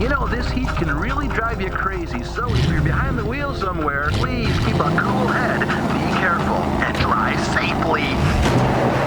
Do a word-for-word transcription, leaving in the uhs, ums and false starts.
You know, this heat can really drive you crazy, so if you're behind the wheel somewhere, please keep a cool head.